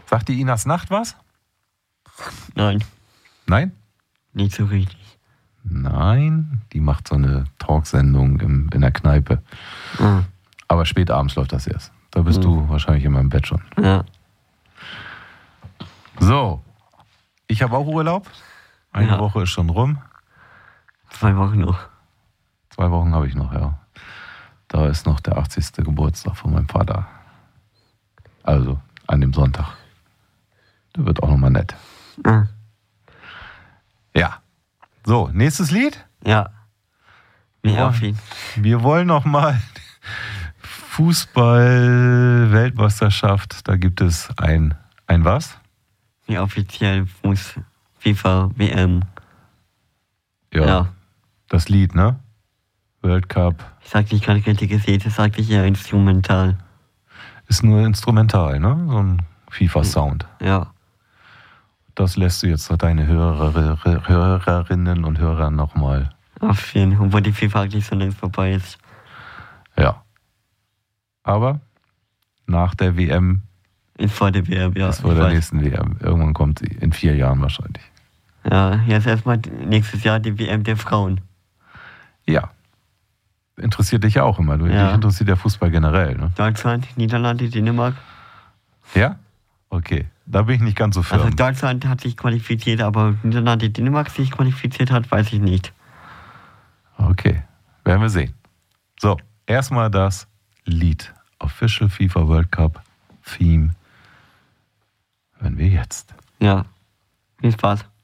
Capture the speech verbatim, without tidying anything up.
Sagt die Inas Nacht was? Nein. Nein? Nicht so richtig. Nein, die macht so eine Talksendung im, in der Kneipe. Mhm. Aber spät abends läuft das erst. Da bist Mhm. du wahrscheinlich immer im Bett schon. Ja. So, ich habe auch Urlaub. Eine Ja. Woche ist schon rum. Zwei Wochen noch. Zwei Wochen habe ich noch, ja. Da ist noch der achtzigste Geburtstag von meinem Vater. Also an dem Sonntag. Der wird auch nochmal nett. Mhm. Ja. So, nächstes Lied. Ja. Wie Ja. auf ihn. Wir wollen nochmal Fußball-Weltmeisterschaft. Da gibt es ein, ein was? Wie offiziell Fuß FIFA W M. Ja, Ja. das Lied, ne? World Cup. Ich sag nicht gerade richtig gesehen, das sagte ich eher instrumental. Ist nur instrumental, ne? So ein FIFA-Sound. Ja. Das lässt du jetzt deine Hörer, Hörerinnen und Hörer nochmal. Auf jeden Fall, obwohl die FIFA eigentlich so längst vorbei ist. Ja. Aber nach der W M. Ist vor der W M, ja. Ist vor ich der weiß. nächsten W M. Irgendwann kommt sie. In vier Jahren wahrscheinlich. Ja, jetzt erstmal nächstes Jahr die W M der Frauen. Ja. Interessiert dich ja auch immer. Du, Ja. Dich interessiert der Fußball generell, ne? Deutschland, Niederlande, Dänemark. Ja? Okay. Da bin ich nicht ganz so firm. Also Deutschland hat sich qualifiziert, aber Niederlande, Dänemark sich qualifiziert hat, weiß ich nicht. Okay. Werden wir sehen. So, erstmal das Lied. Official FIFA World Cup Theme. Hören wir jetzt. Ja, viel Spaß.